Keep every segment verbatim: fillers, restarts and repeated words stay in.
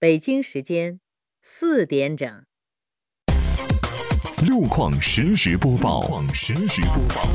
北京时间四点整。 路况实时播报。路况实时播报。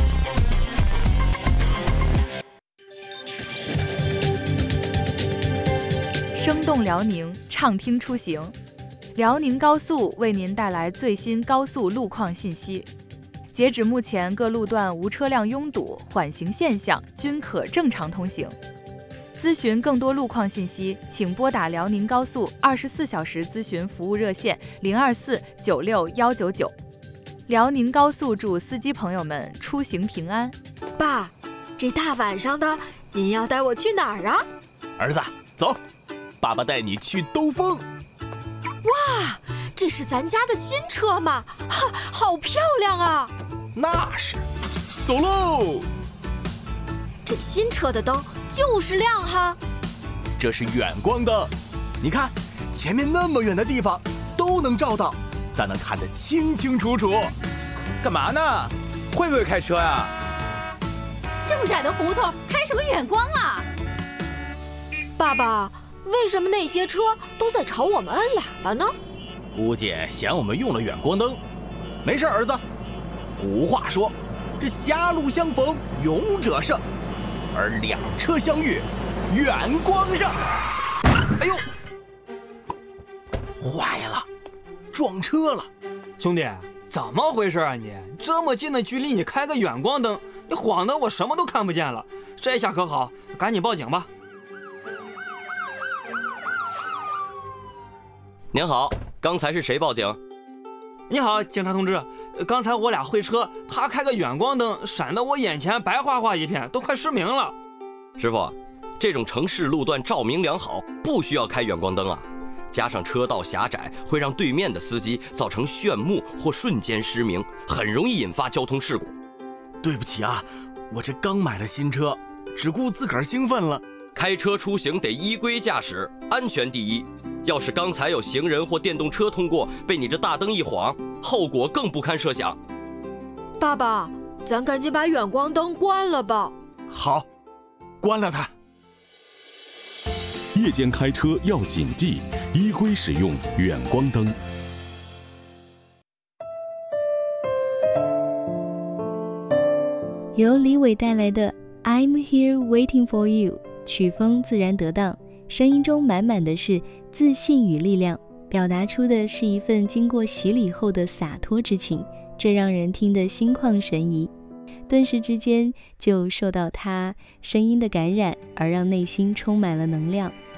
生动辽宁，畅听出行。辽宁高速为您带来最新高速路况信息。截止目前，各路段无车辆拥堵，缓行现象均可正常通行。咨询更多路况信息，请拨打辽宁高速二十四小时咨询服务热线零二四九六幺九九。辽宁高速祝司机朋友们出行平安。 爸，这大晚上的，您要带我去哪儿啊？ 儿子，走，爸爸带你去兜风。 哇，这是咱家的新车吗？哈，好漂亮啊！ 那是，走喽！ 这新车的灯就是亮哈。 这是远光灯，你看，前面那么远的地方都能照到，咱能看得清清楚楚。 干嘛呢？会不会开车呀？ 这么窄的胡同，开什么远光啊？ 爸爸，为什么那些车都在朝我们摁喇叭呢？ 估计嫌我们用了远光灯。没事，儿子。古话说，这狭路相逢勇者胜，而两车相遇远光胜。哎呦，坏了，撞车了！ 兄弟，怎么回事啊你？这么近的距离你开个远光灯，你晃得我什么都看不见了。这下可好，赶紧报警吧。 您好，刚才是谁报警？ 你好，警察同志，刚才我俩会车，他开个远光灯，闪得我眼前白花花一片，都快失明了。 师傅，这种城市路段照明良好，不需要开远光灯啊。加上车道狭窄，会让对面的司机造成眩目或瞬间失明，很容易引发交通事故。 对不起啊，我这刚买了新车，只顾自个儿兴奋了。 开车出行得依规驾驶，安全第一。要是刚才有行人或电动车通过，被你这大灯一晃，后果更不堪设想。 爸爸，咱赶紧把远光灯关了吧。 好，关了它。 夜间开车要谨记，依规使用远光灯。 由李伟带来的 I'm Here Waiting for You， 曲风自然得当，声音中满满的是自信与力量，表达出的是一份经过洗礼后的洒脱之情，这让人听得心旷神怡，顿时之间就受到他声音的感染，而让内心充满了能量。